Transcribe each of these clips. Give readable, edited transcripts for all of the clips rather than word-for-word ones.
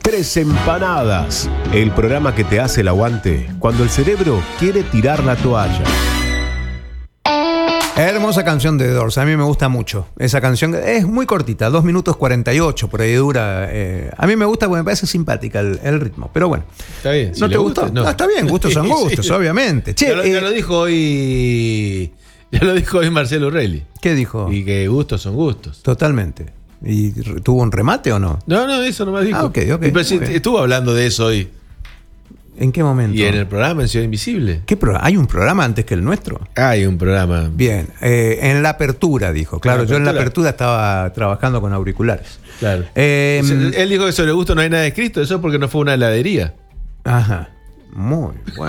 Tres Empanadas, el programa que te hace el aguante cuando el cerebro quiere tirar la toalla. Hermosa canción de The Doors, a mí me gusta mucho. Esa canción es muy cortita, 2 minutos 48, por ahí dura. A mí me gusta porque me parece simpática el ritmo, pero bueno. Está bien. ¿No te gustó? No, está bien, gustos son gustos, sí. Obviamente. Che, ya lo dijo hoy. Ya lo dijo hoy Marcelo Urrelli. ¿Qué dijo? Y que gustos son gustos. Totalmente. ¿Y tuvo un remate o no? No, eso no me dijo. Ah, ok. Pero sí, estuvo hablando de eso hoy. ¿En qué momento? Y en el programa en Ciudad Invisible. ¿Qué programa? ¿Hay un programa antes que el nuestro? Hay un programa. Bien, en la apertura dijo. Claro, yo en la apertura estaba trabajando con auriculares. Claro. Él dijo que sobre gusto no hay nada escrito, eso es porque no fue una heladería. Ajá, muy bueno.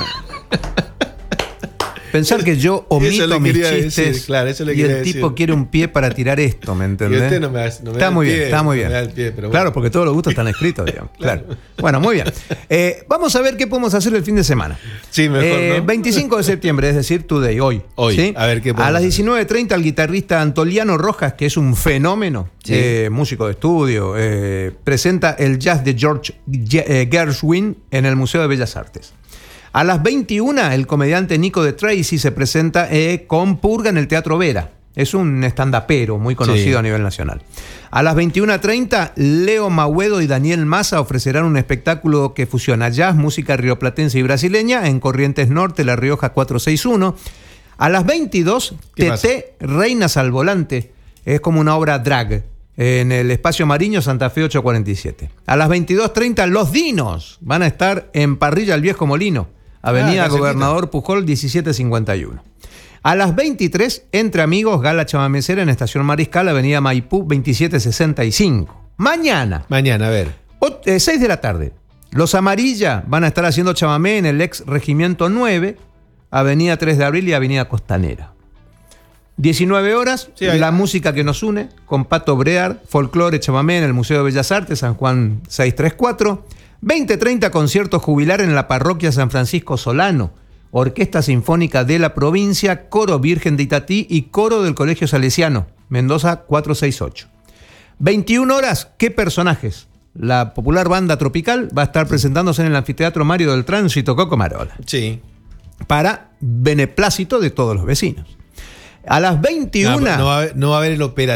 Pensar que yo omito mis chistes decir, claro, eso le y el decir. tipo quiere un pie para tirar esto, ¿me entendés? Y usted no me está muy bien, está muy bien. Claro, porque todos los gustos están escritos, digamos. Claro. Bueno, muy bien. Vamos a ver qué podemos hacer el fin de semana. Sí, mejor, ¿no? 25 de septiembre, es decir, today, hoy. ¿Sí? A ver qué podemos A las 19:30 el guitarrista Antoliano Rojas, que es un fenómeno, músico de estudio, presenta el jazz de George Gershwin en el Museo de Bellas Artes. A las 21 el comediante Nico de Tracy se presenta con Purga en el Teatro Vera. Es un stand-upero muy conocido a nivel nacional. A las 21:30 Leo Mauedo y Daniel Massa ofrecerán un espectáculo que fusiona jazz, música rioplatense y brasileña en Corrientes Norte, La Rioja 461. A las 22 Teté Reinas al Volante. Es como una obra drag en el Espacio Mariño, Santa Fe 847. A las 22:30 Los Dinos van a estar en Parrilla El Viejo Molino, Avenida Gobernador Pujol 1751. A las 23, Entre Amigos, Gala Chamamecera en Estación Mariscal, Avenida Maipú 2765. Mañana, a ver. 6 de la tarde, Los Amarilla van a estar haciendo chamamé en el ex Regimiento 9, Avenida 3 de Abril y Avenida Costanera. 19 horas, la música que nos une, con Pato Brear, folclore chamamé en el Museo de Bellas Artes, San Juan 634. 20:30 concierto jubilar en la parroquia San Francisco Solano, Orquesta Sinfónica de la Provincia, Coro Virgen de Itatí y Coro del Colegio Salesiano, Mendoza 468. 21 horas, ¿qué personajes? La popular banda Tropical va a estar presentándose en el Anfiteatro Mario del Tránsito Cocomarola. Sí. Para beneplácito de todos los vecinos. A las 21... No va a haber el operativo.